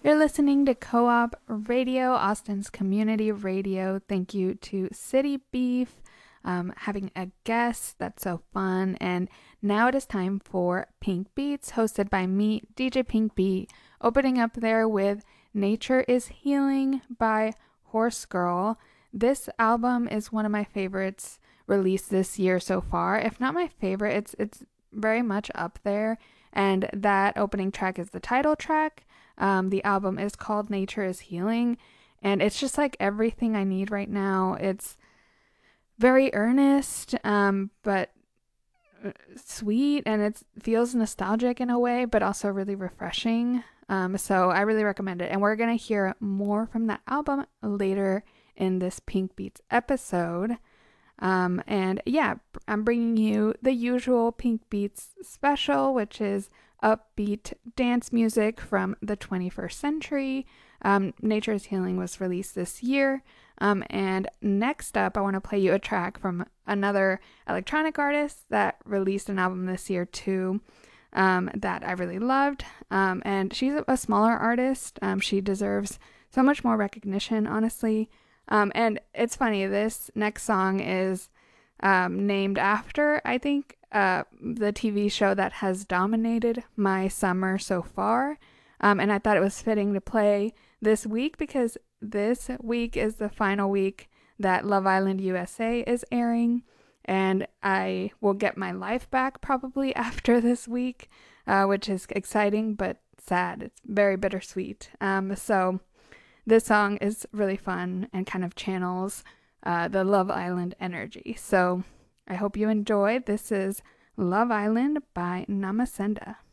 You're listening to Co-op Radio, Austin's community radio. Thank you to City Beef, having a guest. That's so fun. And now it is time for Pink Beats, hosted by me, DJ Pink Beat, opening up there with Nature is Healing by Horse Girl. This album is one of my favorites released this year so far. If not my favorite, it's very much up there. And that opening track is the title track. The album is called Nature is Healing, and it's just like everything I need right now. It's very earnest, but sweet, and it feels nostalgic in a way, but also really refreshing. So I really recommend it. And we're going to hear more from that album later in this Pink Beats episode. And yeah, I'm bringing you the usual Pink Beats special, which is upbeat dance music from the 21st century. Nature is Healing was released this year. And next up, I want to play you a track from another electronic artist that released an album this year too, that I really loved. And she's a smaller artist. She deserves so much more recognition, honestly. And it's funny, this next song is named after, I think, the TV show that has dominated my summer so far. And I thought it was fitting to play this week because this week is the final week that Love Island USA is airing. And I will get my life back probably after this week, which is exciting but sad. It's very bittersweet. So this song is really fun and kind of channels the Love Island energy. So I hope you enjoy. This is Love Island by Namasenda.